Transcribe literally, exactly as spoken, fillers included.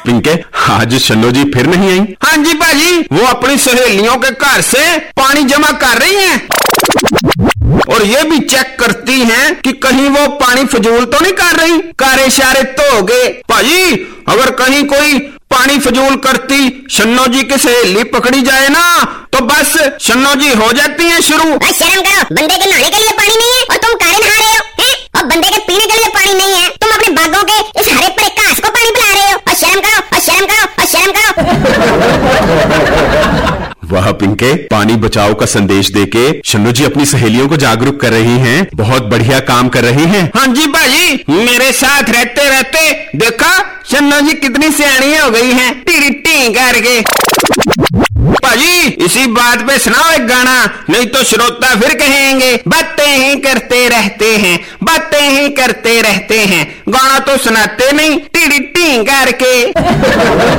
पिंके, आज शन्नो जी फिर नहीं आई? हाँ जी भाजी, वो अपनी सहेलियों के घर से पानी जमा कर रही हैं और ये भी चेक करती हैं कि कहीं वो पानी फजूल तो नहीं कर रही। कारे शारे तो हो गए भाजी, अगर कहीं कोई पानी फजूल करती शन्नो जी की सहेली पकड़ी जाए ना तो बस शन्नो जी हो जाती हैं शुरू। शर्म करो, बंदे के नहाने के लिए पानी नहीं है और तुम कारे नहा रहे हो हैं? और बंदे के पीने के लिए पानी नहीं है, तुम अपने बागों के इस हरे पड़े घास को पानी पिला रहे हो। और शर्म करो, और शर्म करो, और शर्म करो। वाह पिंके, पानी बचाओ का संदेश देके शन्नो जी अपनी सहेलियों को जागरूक कर रही हैं। बहुत बढ़िया काम कर रही हैं। हाँ जी भाजी, मेरे साथ रहते रहते देखा शन्नो जी कितनी सियाणी हो गई हैं, टी टी करके। भाजी इसी बात पे सुनाओ एक गाना, नहीं तो श्रोता फिर कहेंगे बातें ही करते रहते हैं, बातें ही करते रहते हैं। गाना तो सुनाते नहीं, टी टी करके।